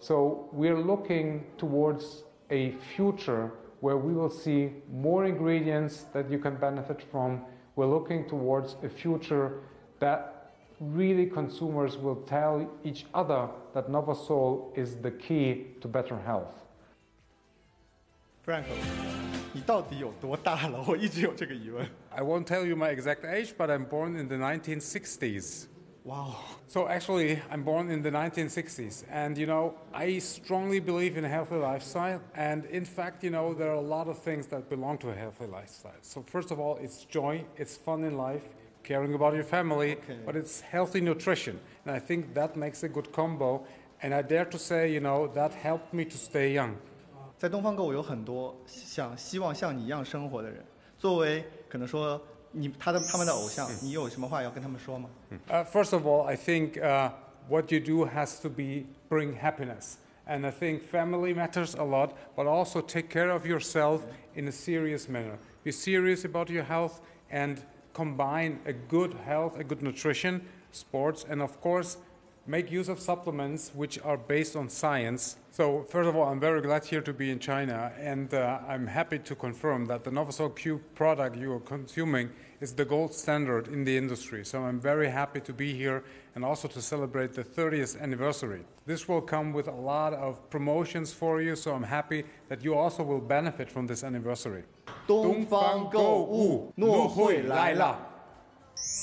So we're looking towards a future where we will see more ingredients that you can benefit from. We're looking towards a future that really consumers will tell each other that Novasol is the key to better health. Frank, 你到底有多大了？我一直有这个疑问。 I won't tell you my exact age, but I'm born in the 1960s. Wow. So actually, I'm born in the 1960s, and I strongly believe in a healthy lifestyle, and in fact, there are a lot of things that belong to a healthy lifestyle. So first of all, it's joy, it's fun in life, caring about your family, but it's healthy nutrition, and I think that makes a good combo, and I dare to say, that helped me to stay young. 在东方购物有很多希望像你一样生活的人，作为可能说他们的偶像，你有什么话要跟他们说吗？ First of all, I think what you do has to bring happiness. And I think family matters a lot, but also take care of yourself in a serious manner. Be serious about your health and combine a good health, a good nutrition, sports, and of course, make use of supplements which are based on science. So first of all, I'm very glad here to be in China, and I'm happy to confirm that the Novasol Q product you are consuming is the gold standard in the industry. So I'm very happy to be here and also to celebrate the 30th anniversary. This will come with a lot of promotions for you, so I'm happy that you also will benefit from this anniversary. 东方购物，诺会来了。